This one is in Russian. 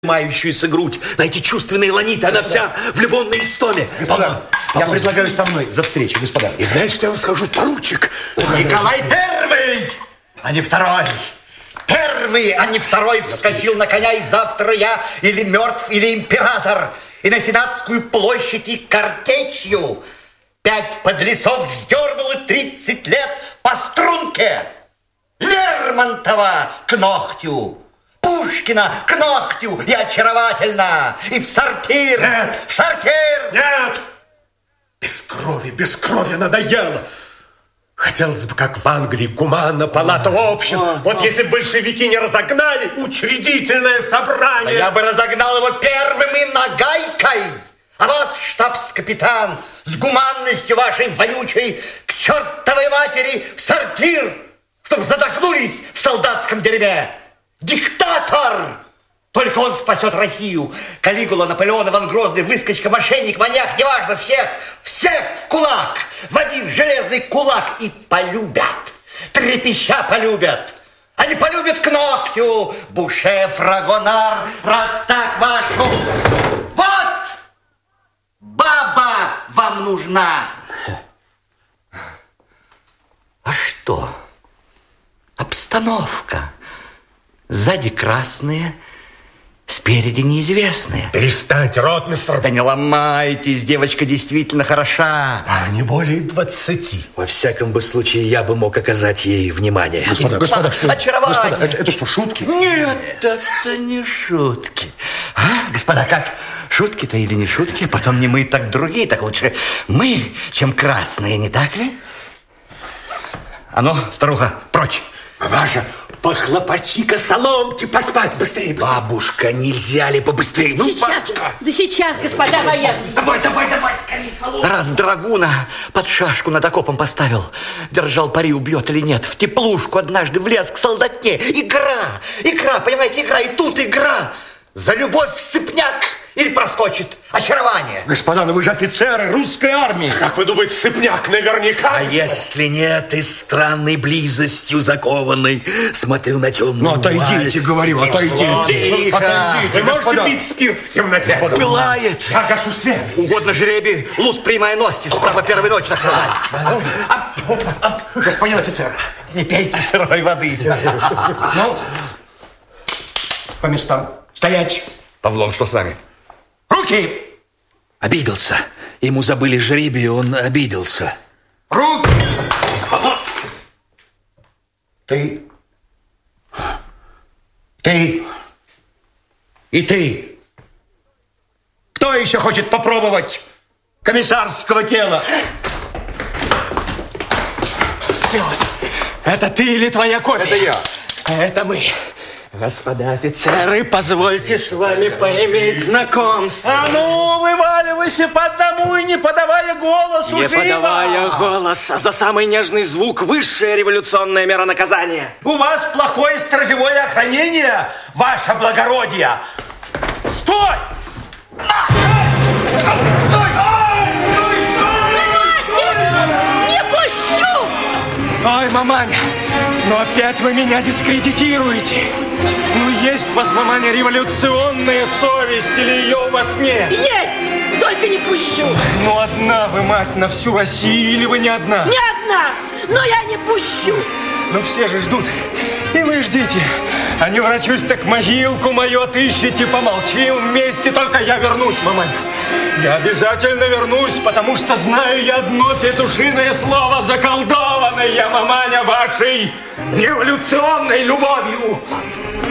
мающуюся грудь, на эти чувственные ланиты, она вся в любовной истоме. Господа, я предлагаю со мной за встречу, господа. И знаешь, что я вам скажу, поручик? Николай Первый, а не второй. Первый, а не второй вскочил на коня, и завтра я или мертв, или император. И на Сенатскую площадь и картечью 5 подлецов вздернул и 30 лет по струнке. Лермонтова к ногтю, Пушкина к ногтю, и очаровательно, и в сортир. Нет! В сортир! Нет! Без крови надоело. Хотелось бы, как в Англии, гуманно, палата общин. Вот если большевики не разогнали учредительное собрание. Я бы разогнал его первым и нагайкой. А вас, штабс-капитан, с гуманностью вашей вонючей к чертовой матери в сортир, чтобы задохнулись в солдатском дерьме. Диктатор! Только он спасет Россию. Калигула, Наполеон, Иван Грозный, выскочка, мошенник, маньяк, неважно, всех в кулак, в один железный кулак, и полюбят, трепеща полюбят. Они полюбят к ногтю, Буше, Фрагонар, раз так вашу. Вот! Баба вам нужна. А что? Обстановка. Сзади красные, спереди неизвестные. Перестаньте, ротмистр. Да не ломайтесь, девочка действительно хороша. А не более 20. Во всяком бы случае, я бы мог оказать ей внимание. Господа, что? Очарование. Господа, это что, шутки? Нет, это не шутки. А, господа, как? Шутки-то или не шутки? Потом не мы, так другие, так лучше мы, чем красные, не так ли? А ну, старуха, прочь. Мамаша, похлопочи-ка соломки, поспать быстрее. Бабушка, нельзя ли побыстрее? Ну, Сейчас, бабушка. да сейчас, господа военные. Давай, скорее соломки. Раз драгуна под шашку над окопом поставил, держал пари, убьет или нет, в теплушку однажды влез к солдатне. Игра, понимаете, игра, и тут игра. За любовь в сыпняк или проскочит очарование. Господа, ну вы же офицеры русской армии. Как вы думаете, сыпняк наверняка? А если нет, и странной близостью закованной смотрю на темную Ну, отойдите, говорю, отойдите. Тихо. Отойдите, Вы можете господа. пить спирт в темноте? Пылает. Я гашу свет. Угодно жребий, луз прямая ности, справа первой ночи, так сказать. Господин офицер. Не пейте сырой воды. Ну, по местам. Стоять. Павлон, что с вами? Руки! Обиделся. Ему забыли жребий, он обиделся. Руки! Ты. И ты. Кто еще хочет попробовать комиссарского тела? Всеволод, это ты или твоя копия? Это я. Это мы. Господа офицеры, позвольте с вами поиметь знакомство. А ну, вываливайся по одному и не подавая голосу, Не живо! подавая голос, а за самый нежный звук высшая революционная мера наказания. У вас плохое стражевое охранение, ваше благородие! Стой! Не пущу! Ой, маманя, но опять вы меня дискредитируете. Ну, есть у вас, маманя, революционная совесть или ее у вас нет? Есть! Только не пущу! Ну, одна вы, мать, на всю Россию, или вы не одна? Не одна! Но я не пущу! Ну, все же ждут, и вы ждите. А не ворочусь, так могилку мою отыщите, помолчим вместе, только я вернусь, маманя. Я обязательно вернусь, потому что знаю я одно петушиное слово, заколдованное, маманя, вашей революционной любовью.